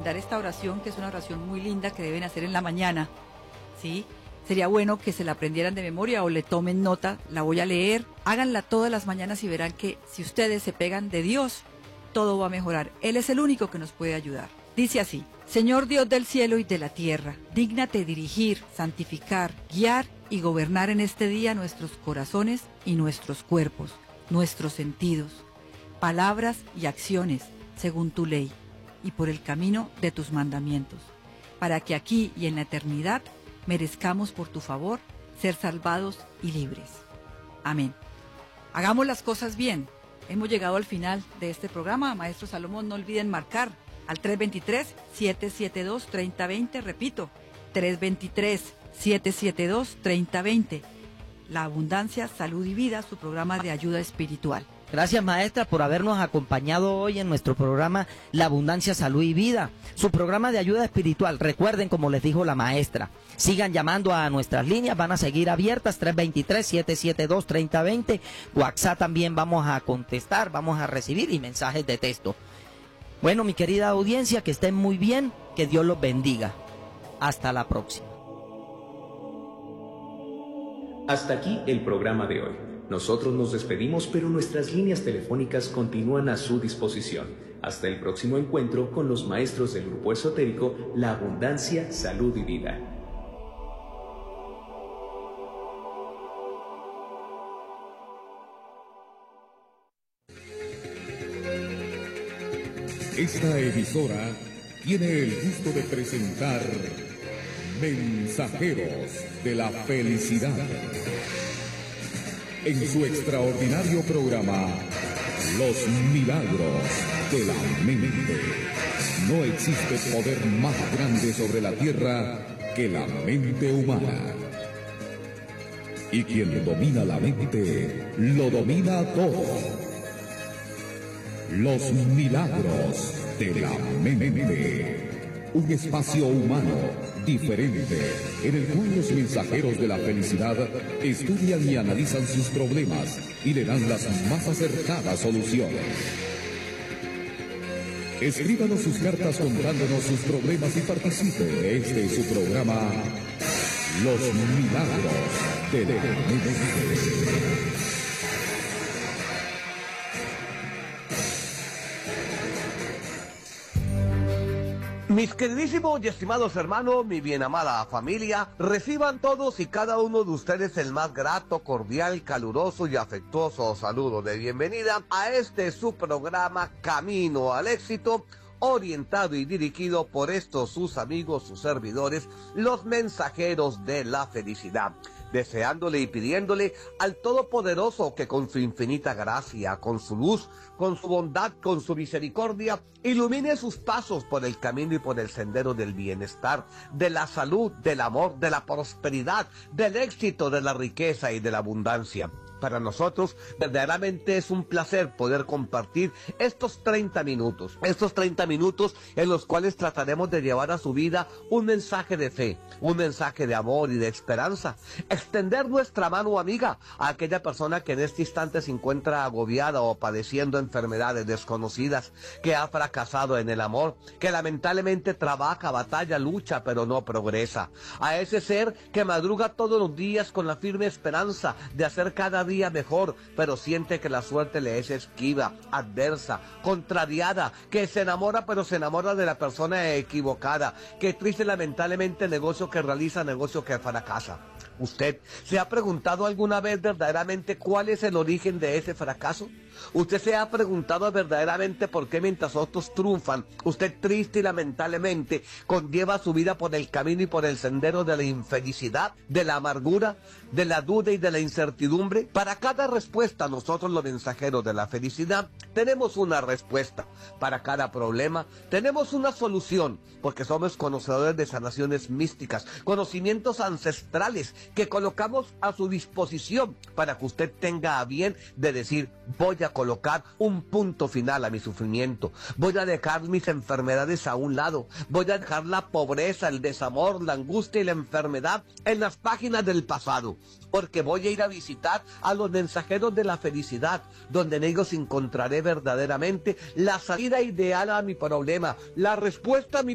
recomendar esta oración, que es una oración muy linda que deben hacer en la mañana, ¿sí? Sería bueno que se la aprendieran de memoria o le tomen nota, la voy a leer, háganla todas las mañanas y verán que si ustedes se pegan de Dios, todo va a mejorar. Él es el único que nos puede ayudar. Dice así: Señor Dios del cielo y de la tierra, dígnate dirigir, santificar, guiar y gobernar en este día nuestros corazones y nuestros cuerpos, nuestros sentidos, palabras y acciones, según tu ley, y por el camino de tus mandamientos, para que aquí y en la eternidad merezcamos por tu favor ser salvados y libres. Amén. Hagamos las cosas bien. Hemos llegado al final de este programa. Maestro Salomón, no olviden marcar al 323-772-3020, repito, 323-772-3020. La abundancia, salud y vida, su programa de ayuda espiritual. Gracias, maestra, por habernos acompañado hoy en nuestro programa La Abundancia, Salud y Vida, su programa de ayuda espiritual. Recuerden, como les dijo la maestra, sigan llamando a nuestras líneas, van a seguir abiertas, 323-772-3020. WhatsApp también vamos a contestar, vamos a recibir, y mensajes de texto. Bueno, mi querida audiencia, que estén muy bien, que Dios los bendiga. Hasta la próxima. Hasta aquí el programa de hoy. Nosotros nos despedimos, pero nuestras líneas telefónicas continúan a su disposición. Hasta el próximo encuentro con los maestros del grupo esotérico La Abundancia, Salud y Vida. Esta emisora tiene el gusto de presentar Mensajeros de la Felicidad. En su extraordinario programa, Los Milagros de la Mente. No existe poder más grande sobre la tierra que la mente humana. Y quien domina la mente, lo domina todo. Los Milagros de la Mente. Un espacio humano, diferente, en el cual los mensajeros de la felicidad estudian y analizan sus problemas y le dan las más acertadas soluciones. Escríbanos sus cartas contándonos sus problemas y participe de este su programa, Los Milagros de la Mente. Mis queridísimos y estimados hermanos, mi bien amada familia, reciban todos y cada uno de ustedes el más grato, cordial, caluroso y afectuoso saludo de bienvenida a este su programa Camino al Éxito, orientado y dirigido por estos sus amigos, sus servidores, los mensajeros de la felicidad. Deseándole y pidiéndole al Todopoderoso que con su infinita gracia, con su luz, con su bondad, con su misericordia, ilumine sus pasos por el camino y por el sendero del bienestar, de la salud, del amor, de la prosperidad, del éxito, de la riqueza y de la abundancia. Para nosotros verdaderamente es un placer poder compartir estos 30 minutos en los cuales trataremos de llevar a su vida un mensaje de fe, un mensaje de amor y de esperanza, extender nuestra mano amiga a aquella persona que en este instante se encuentra agobiada o padeciendo enfermedades desconocidas, que ha fracasado en el amor, que lamentablemente trabaja, batalla, lucha, pero no progresa, a ese ser que madruga todos los días con la firme esperanza de hacer cada día mejor, pero siente que la suerte le es esquiva, adversa, contrariada, que se enamora, pero se enamora de la persona equivocada, que triste lamentablemente negocio que realiza, negocio que fracasa. ¿Usted se ha preguntado alguna vez verdaderamente cuál es el origen de ese fracaso? ¿Usted se ha preguntado verdaderamente por qué mientras otros triunfan, usted triste y lamentablemente conlleva su vida por el camino y por el sendero de la infelicidad, de la amargura, de la duda y de la incertidumbre? Para cada respuesta, nosotros los mensajeros de la felicidad tenemos una respuesta. Para cada problema tenemos una solución, porque somos conocedores de sanaciones místicas, conocimientos ancestrales que colocamos a su disposición para que usted tenga a bien de decir: voy a colocar un punto final a mi sufrimiento, voy a dejar mis enfermedades a un lado, voy a dejar la pobreza, el desamor, la angustia y la enfermedad en las páginas del pasado, porque voy a ir a visitar a los mensajeros de la felicidad, donde en ellos encontraré verdaderamente la salida ideal a mi problema, la respuesta a mi